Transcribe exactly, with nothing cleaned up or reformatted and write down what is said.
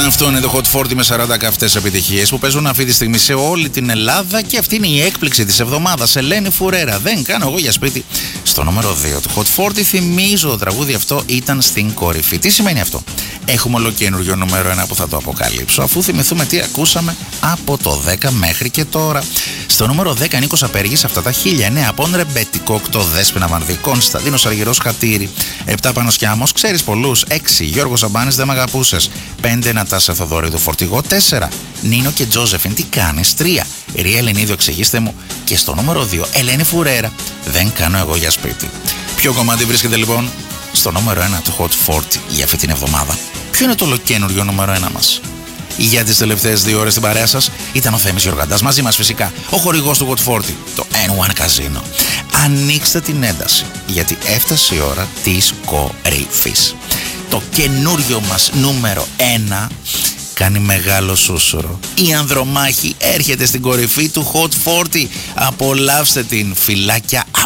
Αυτό είναι το Hot φορτί με σαράντα καυτές επιτυχίες που παίζουν αυτή τη στιγμή σε όλη την Ελλάδα και αυτή είναι η έκπληξη της εβδομάδας. Ελένη Φουρέρα, δεν κάνω εγώ για σπίτι. Στο νούμερο δύο του Hot φορτί, θυμίζω το τραγούδι αυτό ήταν στην κορυφή. Τι σημαίνει αυτό? Έχουμε ολοκένουργιο νούμερο ένα που θα το αποκαλύψω, αφού θυμηθούμε τι ακούσαμε από το δέκα μέχρι και τώρα. Στο νούμερο δέκα, Νίκος Απέργης, αυτά τα χίλια. εννέα, Απόν Ρεμπέτικο. οκτώ, Δέσποινα Βανδύ, Κωνσταντίνος Αργυρός Χατήρι. επτά, Πανοσκιάμος, ξέρεις πολλούς. έξι, Γιώργος Σαμπάνης, δεν μ' αγαπούσες. πέντε, Νατάσα Θοδωρίδου, Φορτηγό. τέσσερα, Νίνο και Τζόζεφιν, τι κάνεις. τρία, Ρία Ελενίδου, εξηγήστε μου. Και στο νούμερο δύο, Ελένη Φουρέρα, δεν κάνω εγώ για σπίτι. Ποιο κομμάτι βρίσκεται λοιπόν στο νούμερο ένα του Hot φορτί για αυτή την εβδομάδα? Ποιο είναι το ολοκένουργιο νούμερο ένα μας? Για τις τελευταίες δύο ώρες στην παρέα σας ήταν ο Θέμης Γιοργαντάς, μαζί μας φυσικά ο χορηγός του Hot φορτί, το N one Casino. Ανοίξτε την ένταση, γιατί έφτασε η ώρα της κορυφής. Το καινούριο μας νούμερο ένα κάνει μεγάλο σούσουρο. Η Ανδρομάχη έρχεται στην κορυφή του Hot φορτί. Απολαύστε την, φιλάκια.